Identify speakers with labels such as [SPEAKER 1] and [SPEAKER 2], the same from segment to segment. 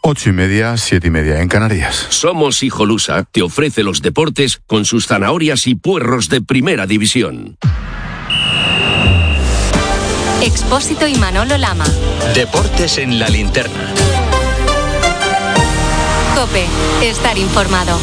[SPEAKER 1] 8:30, 7:30 en Canarias.
[SPEAKER 2] Somos Hijolusa, te ofrece los deportes con sus zanahorias y puerros de primera división.
[SPEAKER 3] Expósito y Manolo Lama.
[SPEAKER 4] Deportes en la linterna.
[SPEAKER 3] COPE, estar informado.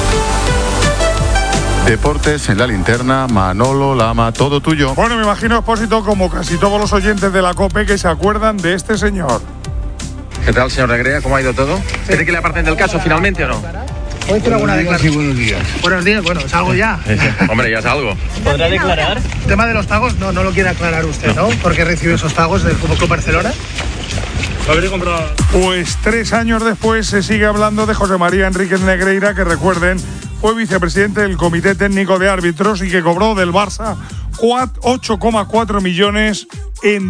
[SPEAKER 1] Deportes en la linterna, Manolo Lama, todo tuyo.
[SPEAKER 5] Bueno, me imagino, Expósito, como casi todos los oyentes de la COPE, que se acuerdan de este señor.
[SPEAKER 6] ¿Qué tal, señor Negreira? ¿Cómo ha ido todo? ¿Cree que le aparten del caso finalmente o no?
[SPEAKER 7] ¿Puede hacer alguna declaración?
[SPEAKER 8] Sí, buenos días.
[SPEAKER 7] Buenos días, bueno, ¿salgo ya?
[SPEAKER 6] Hombre, ya salgo.
[SPEAKER 7] ¿Podrá declarar? El tema de los pagos no lo quiere aclarar usted, ¿no? ¿Por qué recibió esos pagos del Fútbol Club Barcelona?
[SPEAKER 5] Pues 3 años después se sigue hablando de José María Enríquez Negreira, que recuerden, fue vicepresidente del Comité Técnico de Árbitros y que cobró del Barça 8,4 millones en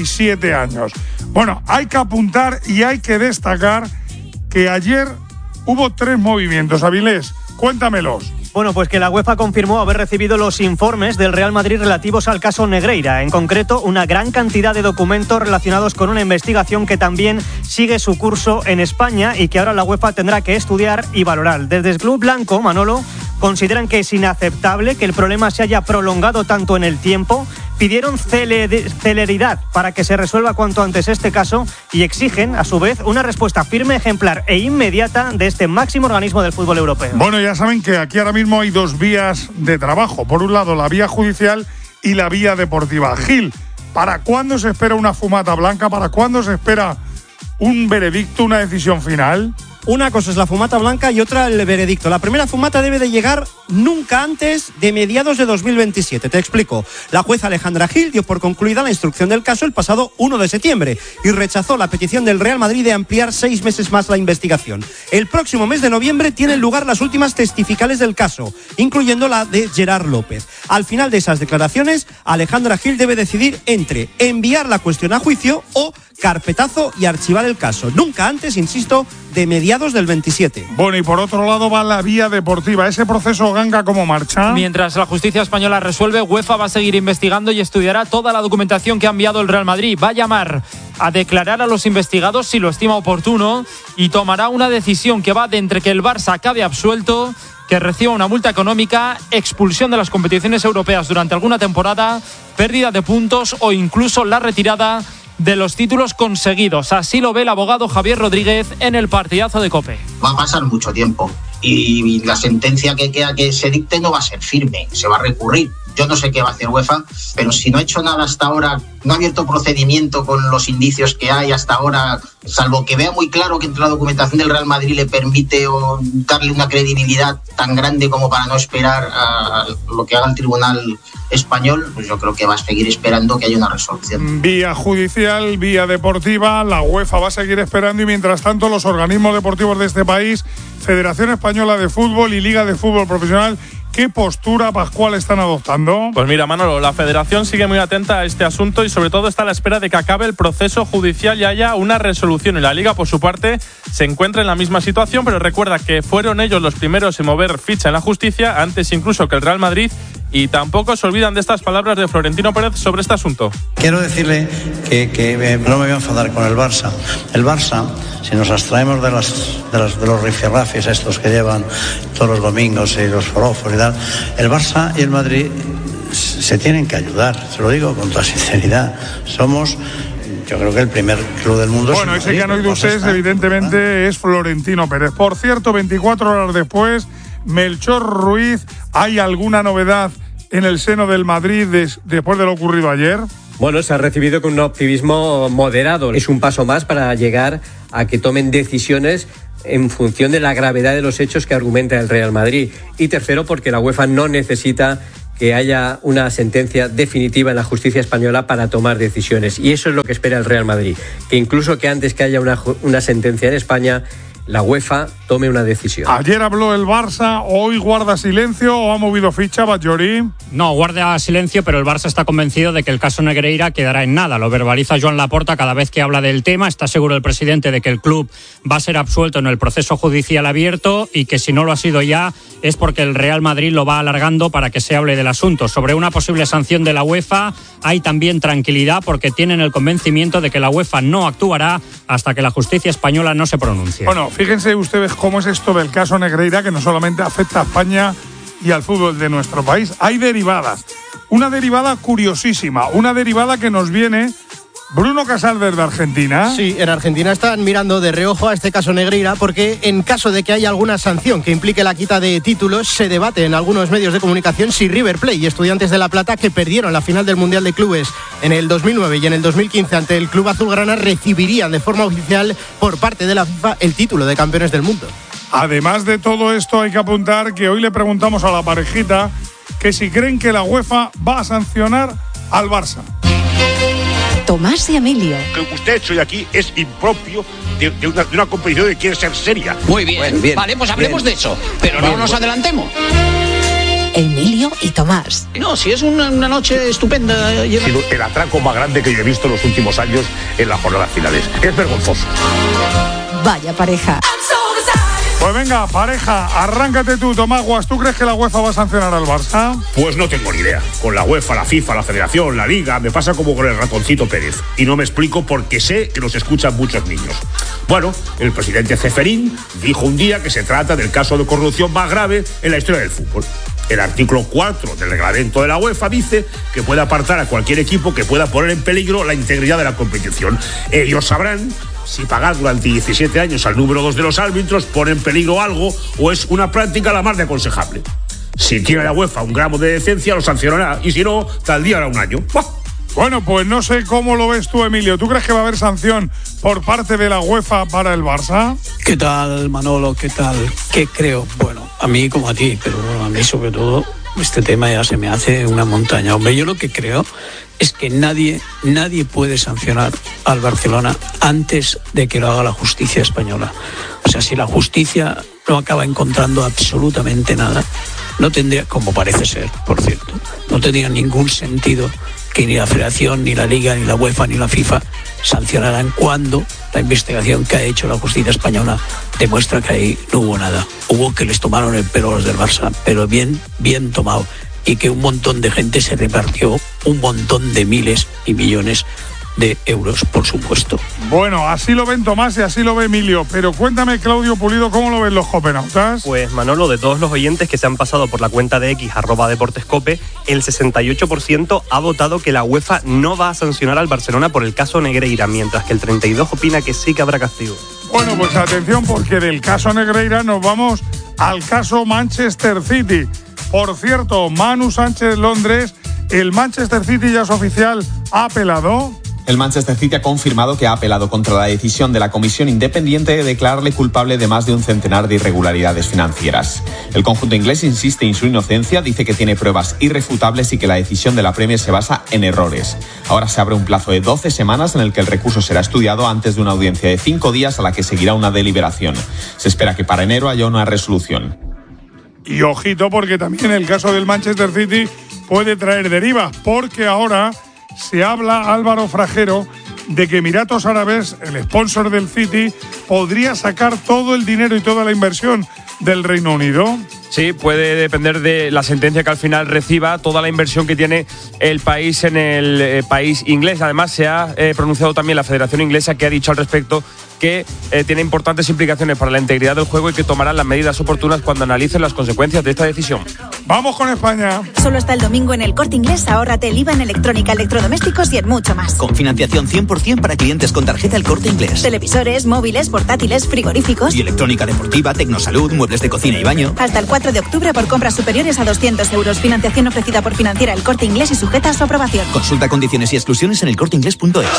[SPEAKER 5] 17 años. Bueno, hay que apuntar y hay que destacar que ayer hubo 3 movimientos. Avilés, cuéntamelos.
[SPEAKER 9] Bueno, pues que la UEFA confirmó haber recibido los informes del Real Madrid relativos al caso Negreira. En concreto, una gran cantidad de documentos relacionados con una investigación que también sigue su curso en España y que ahora la UEFA tendrá que estudiar y valorar. Desde el Club Blanco, Manolo, consideran que es inaceptable que el problema se haya prolongado tanto en el tiempo, pidieron celeridad para que se resuelva cuanto antes este caso y exigen, a su vez, una respuesta firme, ejemplar e inmediata de este máximo organismo del fútbol europeo.
[SPEAKER 5] Bueno, ya saben que aquí ahora mismo hay 2 vías de trabajo. Por un lado, la vía judicial y la vía deportiva. Gil, ¿para cuándo se espera una fumata blanca? ¿Para cuándo se espera un veredicto, una decisión final?
[SPEAKER 10] Una cosa es la fumata blanca y otra el veredicto. La primera fumata debe de llegar nunca antes de mediados de 2027. Te explico. La jueza Alejandra Gil dio por concluida la instrucción del caso el pasado 1 de septiembre y rechazó la petición del Real Madrid de ampliar 6 meses más la investigación. El próximo mes de noviembre tienen lugar las últimas testificales del caso, incluyendo la de Gerard López. Al final de esas declaraciones, Alejandra Gil debe decidir entre enviar la cuestión a juicio o carpetazo y archivar el caso. Nunca antes, insisto, de mediados del 27.
[SPEAKER 5] Bueno, y por otro lado va la vía deportiva. ¿Ese proceso Ganga cómo marcha?
[SPEAKER 11] Mientras la justicia española resuelve, UEFA va a seguir investigando y estudiará toda la documentación que ha enviado el Real Madrid. Va a llamar a declarar a los investigados si lo estima oportuno y tomará una decisión que va de entre que el Barça acabe absuelto, que reciba una multa económica, expulsión de las competiciones europeas durante alguna temporada, pérdida de puntos o incluso la retirada de los títulos conseguidos. Así lo ve el abogado Javier Rodríguez en el partidazo de COPE.
[SPEAKER 12] Va a pasar mucho tiempo y la sentencia que se dicte no va a ser firme, se va a recurrir. Yo no sé qué va a hacer UEFA, pero si no ha hecho nada hasta ahora, no ha abierto procedimiento con los indicios que hay hasta ahora, salvo que vea muy claro que entre la documentación del Real Madrid le permite darle una credibilidad tan grande como para no esperar a lo que haga el Tribunal Español, pues yo creo que va a seguir esperando que haya una resolución.
[SPEAKER 5] Vía judicial, vía deportiva, la UEFA va a seguir esperando y mientras tanto los organismos deportivos de este país, Federación Española de Fútbol y Liga de Fútbol Profesional, ¿qué postura, Pascual, están adoptando?
[SPEAKER 13] Pues mira, Manolo, la Federación sigue muy atenta a este asunto y sobre todo está a la espera de que acabe el proceso judicial y haya una resolución. Y la Liga, por su parte, se encuentra en la misma situación, pero recuerda que fueron ellos los primeros en mover ficha en la justicia, antes incluso que el Real Madrid, y tampoco se olvidan de estas palabras de Florentino Pérez sobre este asunto.
[SPEAKER 14] Quiero decirle que no me voy a enfadar con el Barça. El Barça, si nos abstraemos de los rifirrafes estos que llevan todos los domingos y los forofos y tal, el Barça y el Madrid se tienen que ayudar, se lo digo con toda sinceridad. Somos, yo creo que el primer club del mundo.
[SPEAKER 5] Bueno, ese que han oído ustedes evidentemente es Florentino Pérez. Por cierto, 24 horas después, Melchor Ruiz, ¿hay alguna novedad en el seno del Madrid después de lo ocurrido ayer?
[SPEAKER 15] Bueno, se ha recibido con un optimismo moderado. Es un paso más para llegar a que tomen decisiones en función de la gravedad de los hechos que argumenta el Real Madrid. Y tercero, porque la UEFA no necesita que haya una sentencia definitiva en la justicia española para tomar decisiones. Y eso es lo que espera el Real Madrid. Que incluso que antes que haya una sentencia en España, la UEFA tome una decisión.
[SPEAKER 5] Ayer habló el Barça, hoy guarda silencio o ha movido ficha, Batllori.
[SPEAKER 8] No, guarda silencio, pero el Barça está convencido de que el caso Negreira quedará en nada. Lo verbaliza Joan Laporta cada vez que habla del tema. Está seguro el presidente de que el club va a ser absuelto en el proceso judicial abierto y que si no lo ha sido ya es porque el Real Madrid lo va alargando para que se hable del asunto. Sobre una posible sanción de la UEFA hay también tranquilidad porque tienen el convencimiento de que la UEFA no actuará hasta que la justicia española no se pronuncie.
[SPEAKER 5] Bueno, fíjense ustedes cómo es esto del caso Negreira, que no solamente afecta a España y al fútbol de nuestro país. Hay derivadas. Una derivada curiosísima, una derivada que nos viene Bruno Casal desde Argentina.
[SPEAKER 16] Sí, en Argentina están mirando de reojo a este caso Negreira porque en caso de que haya alguna sanción que implique la quita de títulos, se debate en algunos medios de comunicación si River Plate y Estudiantes de La Plata, que perdieron la final del Mundial de Clubes en el 2009 y en el 2015 ante el Club Azulgrana, recibirían de forma oficial por parte de la FIFA el título de campeones del mundo.
[SPEAKER 5] Además de todo esto, hay que apuntar que hoy le preguntamos a la parejita que si creen que la UEFA va a sancionar al Barça.
[SPEAKER 17] Tomás y Emilio.
[SPEAKER 18] Lo que usted ha hecho hoy aquí es impropio de una competición que quiere ser seria.
[SPEAKER 19] Muy bien, bien, vale, pues hablemos de eso, pero no nos adelantemos.
[SPEAKER 17] Emilio y Tomás.
[SPEAKER 19] No, si es una noche estupenda.
[SPEAKER 18] Ha sido el atraco más grande que yo he visto en los últimos años en las jornadas finales. Es vergonzoso.
[SPEAKER 17] Vaya pareja.
[SPEAKER 5] Pues venga, pareja, arráncate tú, Tomás Guas. ¿Tú crees que la UEFA va a sancionar al Barça?
[SPEAKER 18] Pues no tengo ni idea. Con la UEFA, la FIFA, la Federación, la Liga, me pasa como con el ratoncito Pérez. Y no me explico porque sé que nos escuchan muchos niños. Bueno, el presidente Ceferín dijo un día que se trata del caso de corrupción más grave en la historia del fútbol. El artículo 4 del reglamento de la UEFA dice que puede apartar a cualquier equipo que pueda poner en peligro la integridad de la competición. Ellos sabrán si pagar durante 17 años al número 2 de los árbitros pone en peligro algo o es una práctica la más de aconsejable. Si tiene la UEFA un gramo de decencia, lo sancionará, y si no, tal día hará un año. ¡Buah!
[SPEAKER 5] Bueno, pues no sé cómo lo ves tú, Emilio. ¿Tú crees que va a haber sanción por parte de la UEFA para el Barça?
[SPEAKER 20] ¿Qué tal, Manolo? ¿Qué tal? ¿Qué creo? Bueno, a mí como a ti, pero bueno, a mí sobre todo este tema ya se me hace una montaña. Hombre, yo lo que creo es que nadie puede sancionar al Barcelona antes de que lo haga la justicia española. O sea, si la justicia no acaba encontrando absolutamente nada, no tendría, como parece ser, por cierto, no tendría ningún sentido que ni la Federación, ni la Liga, ni la UEFA, ni la FIFA sancionaran cuando la investigación que ha hecho la justicia española demuestra que ahí no hubo nada. Hubo que les tomaron el pelo a los del Barça, pero bien tomado. Y que un montón de gente se repartió un montón de miles y millones de euros, por supuesto.
[SPEAKER 5] Bueno, así lo ven Tomás y así lo ve Emilio, pero cuéntame, Claudio Pulido, ¿cómo lo ven los copenautas?
[SPEAKER 21] Pues Manolo, de todos los oyentes que se han pasado por la cuenta de X @deportescope, el 68% ha votado que la UEFA no va a sancionar al Barcelona por el caso Negreira, mientras que el 32% opina que sí que habrá castigo.
[SPEAKER 5] Bueno, pues atención, porque del caso Negreira nos vamos al caso Manchester City. Por cierto, Manu Sánchez Londres, el Manchester City ya es oficial, ha apelado.
[SPEAKER 22] El Manchester City ha confirmado que ha apelado contra la decisión de la comisión independiente de declararle culpable de más de un centenar de irregularidades financieras. El conjunto inglés insiste en su inocencia, dice que tiene pruebas irrefutables y que la decisión de la Premier se basa en errores. Ahora se abre un plazo de 12 semanas en el que el recurso será estudiado antes de una audiencia de 5 días a la que seguirá una deliberación. Se espera que para enero haya una resolución.
[SPEAKER 5] Y ojito, porque también el caso del Manchester City puede traer derivas, porque ahora se habla, Álvaro Frajero, de que Emiratos Árabes, el sponsor del City, podría sacar todo el dinero y toda la inversión del Reino Unido.
[SPEAKER 23] Sí, puede depender de la sentencia que al final reciba, toda la inversión que tiene el país en el país inglés. Además, se ha pronunciado también la Federación Inglesa, que ha dicho al respecto que tiene importantes implicaciones para la integridad del juego y que tomarán las medidas oportunas cuando analicen las consecuencias de esta decisión.
[SPEAKER 5] Vamos con España.
[SPEAKER 24] Solo hasta el domingo en el Corte Inglés, ahórrate el IVA en electrónica, electrodomésticos y en mucho más.
[SPEAKER 25] Con financiación 100% para clientes con tarjeta El Corte Inglés.
[SPEAKER 24] Televisores, móviles, portátiles, frigoríficos.
[SPEAKER 25] Y electrónica deportiva, tecnosalud, muebles de cocina y baño.
[SPEAKER 24] Hasta el 4 de octubre por compras superiores a 200 euros. Financiación ofrecida por Financiera El Corte Inglés y sujeta a su aprobación.
[SPEAKER 25] Consulta condiciones y exclusiones en elcorteinglés.es.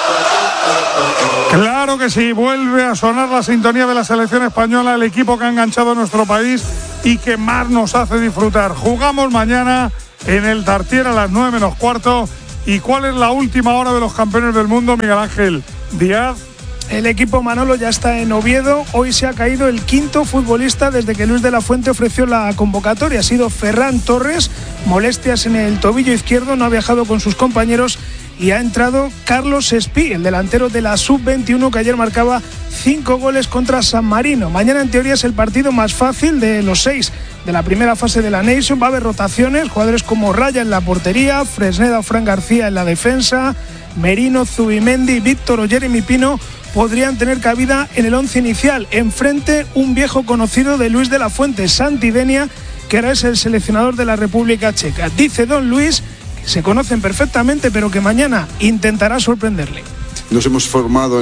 [SPEAKER 5] Claro que sí, vuelve a sonar la sintonía de la selección española, el equipo que ha enganchado a nuestro país y que más nos hace disfrutar. Jugamos mañana en el Tartiere a las 9:15. ¿Y cuál es la última hora de los campeones del mundo, Miguel Ángel Díaz?
[SPEAKER 1] El equipo Manolo ya está en Oviedo. Hoy se ha caído el quinto futbolista desde que Luis de la Fuente ofreció la convocatoria. Ha sido Ferran Torres, molestias en el tobillo izquierdo, no ha viajado con sus compañeros y ha entrado Carlos Espí, el delantero de la Sub-21 que ayer marcaba 5 goles contra San Marino. Mañana en teoría es el partido más fácil de los 6 de la primera fase de la Nation. Va a haber rotaciones, jugadores como Raya en la portería, Fresneda o Fran García en la defensa, Merino, Zubimendi, Víctor o Jeremy Pino podrían tener cabida en el 11 inicial. Enfrente, un viejo conocido de Luis de la Fuente, Santi Denia, que ahora es el seleccionador de la República Checa. Dice don Luis que se conocen perfectamente, pero que mañana intentará sorprenderle.
[SPEAKER 2] Nos hemos formado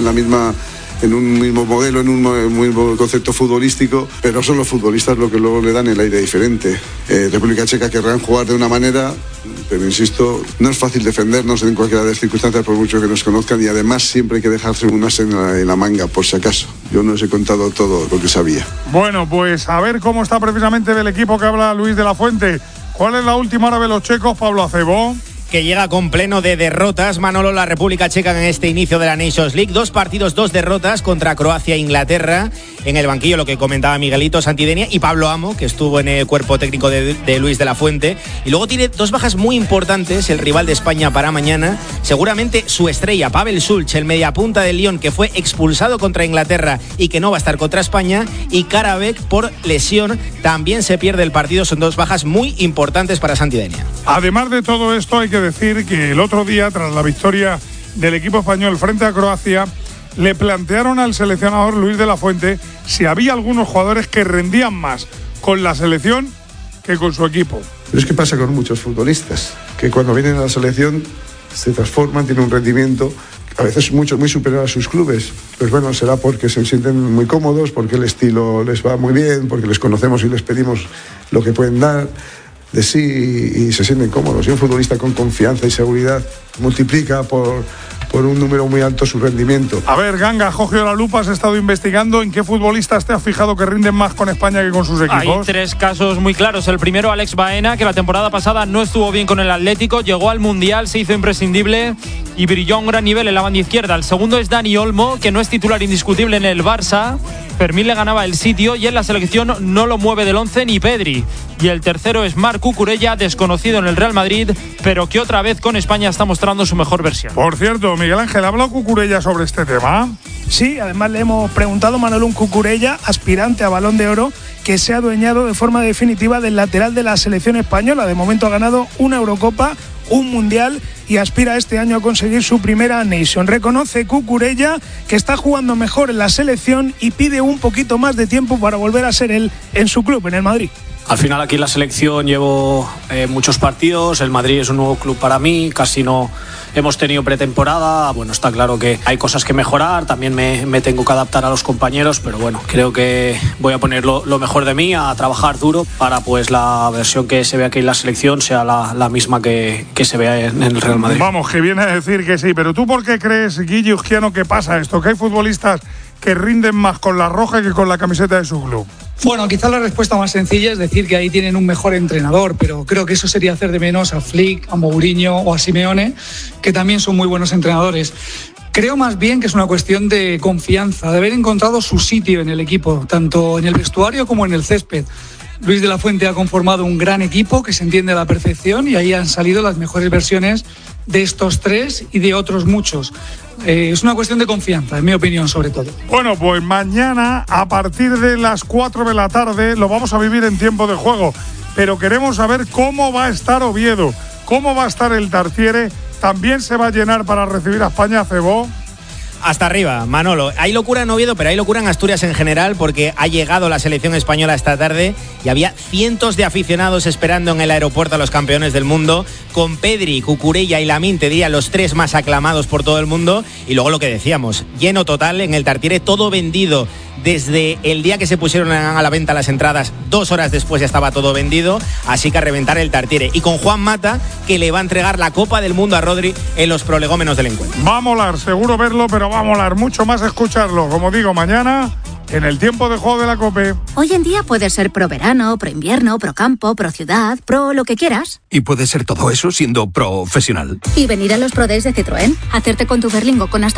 [SPEAKER 2] en un mismo modelo, en un mismo concepto futbolístico, pero son los futbolistas lo que luego le dan el aire diferente. República Checa querrán jugar de una manera, pero insisto, no es fácil defendernos en cualquiera de las circunstancias por mucho que nos conozcan, y además siempre hay que dejarse un as en la manga por si acaso. Yo no os he contado todo lo que sabía.
[SPEAKER 5] Bueno, pues a ver cómo está precisamente del equipo que habla Luis de la Fuente. ¿Cuál es la última hora de los checos, Pablo Acebo?
[SPEAKER 3] Que llega con pleno de derrotas, Manolo, la República Checa en este inicio de la Nations League. 2 partidos, 2 derrotas contra Croacia e Inglaterra. En el banquillo, lo que comentaba Miguelito, Santi Denia y Pablo Amo, que estuvo en el cuerpo técnico de Luis de la Fuente. Y luego tiene 2 bajas muy importantes, el rival de España para mañana. Seguramente su estrella, Pavel Sulch, el mediapunta del Lyon, que fue expulsado contra Inglaterra y que no va a estar contra España. Y Karabek, por lesión, también se pierde el partido. Son 2 bajas muy importantes para Santi Denia.
[SPEAKER 5] Además de todo esto, hay que decir que el otro día, tras la victoria del equipo español frente a Croacia, le plantearon al seleccionador Luis de la Fuente si había algunos jugadores que rendían más con la selección que con su equipo.
[SPEAKER 2] Pero es que pasa con muchos futbolistas, que cuando vienen a la selección se transforman, tienen un rendimiento a veces muy superior a sus clubes. Pues bueno, será porque se sienten muy cómodos, porque el estilo les va muy bien, porque les conocemos y les pedimos lo que pueden dar de sí y se sienten cómodos. Y un futbolista con confianza y seguridad multiplica por un número muy alto su rendimiento.
[SPEAKER 5] A ver, Ganga, Jorge la lupa, has estado investigando en qué futbolistas te has fijado que rinden más con España que con sus equipos.
[SPEAKER 11] Hay 3 casos muy claros. El primero, Alex Baena, que la temporada pasada no estuvo bien con el Atlético, llegó al Mundial, se hizo imprescindible y brilló a un gran nivel en la banda izquierda. El segundo es Dani Olmo, que no es titular indiscutible en el Barça. Fermín le ganaba el sitio y en la selección no lo mueve del 11 ni Pedri. Y el tercero es Marc Cucurella, desconocido en el Real Madrid, pero que otra vez con España está mostrando su mejor versión.
[SPEAKER 5] Por cierto, Miguel Ángel, ¿ha hablado Cucurella sobre este tema?
[SPEAKER 1] Sí, además le hemos preguntado a Manolo Cucurella, aspirante a Balón de Oro, que se ha adueñado de forma definitiva del lateral de la selección española. De momento ha ganado una Eurocopa, un Mundial y aspira este año a conseguir su primera Nation. Reconoce Cucurella que está jugando mejor en la selección y pide un poquito más de tiempo para volver a ser él en su club, en el Madrid.
[SPEAKER 20] Al final aquí en la selección llevo muchos partidos, el Madrid es un nuevo club para mí, casi no hemos tenido pretemporada. Bueno, está claro que hay cosas que mejorar, también me tengo que adaptar a los compañeros, pero bueno, creo que voy a poner lo mejor de mí, a trabajar duro para pues la versión que se ve aquí en la selección sea la misma que se vea en el Real Madrid.
[SPEAKER 5] Vamos, que viene a decir que sí, pero ¿tú por qué crees, Guille Uzquiano, que pasa esto? Que hay futbolistas que rinden más con la roja que con la camiseta de su club.
[SPEAKER 4] Bueno, quizás la respuesta más sencilla es decir que ahí tienen un mejor entrenador, pero creo que eso sería hacer de menos a Flick, a Mourinho o a Simeone, que también son muy buenos entrenadores. Creo más bien que es una cuestión de confianza, de haber encontrado su sitio en el equipo, tanto en el vestuario como en el césped. Luis de la Fuente ha conformado un gran equipo que se entiende a la perfección y ahí han salido las mejores versiones de estos 3 y de otros muchos. Es una cuestión de confianza, en mi opinión, sobre todo.
[SPEAKER 5] Bueno, pues mañana a partir de las 4 de la tarde lo vamos a vivir en tiempo de juego, pero queremos saber cómo va a estar Oviedo, cómo va a estar el Tartiere. ¿También se va a llenar para recibir a España, Cebó?
[SPEAKER 3] Hasta arriba, Manolo. Hay locura en Oviedo, pero hay locura en Asturias en general, porque ha llegado la selección española esta tarde y había cientos de aficionados esperando en el aeropuerto a los campeones del mundo, con Pedri, Cucurella y Lamine, te diría los 3 más aclamados por todo el mundo. Y luego lo que decíamos, lleno total en el Tartiere, todo vendido. Desde el día que se pusieron a la venta las entradas, 2 horas después ya estaba todo vendido, así que a reventar el Tartiere. Y con Juan Mata, que le va a entregar la Copa del Mundo a Rodri en los prolegómenos del encuentro.
[SPEAKER 5] Va a molar, seguro verlo, pero va a molar mucho más escucharlo. Como digo, mañana en el tiempo de juego de la COPE.
[SPEAKER 6] Hoy en día puedes ser pro verano, pro invierno, pro campo, pro ciudad, pro lo que quieras.
[SPEAKER 26] Y puedes ser todo eso siendo profesional.
[SPEAKER 6] Y venir a los Pro Days de Citroën, hacerte con tu Berlingo con hasta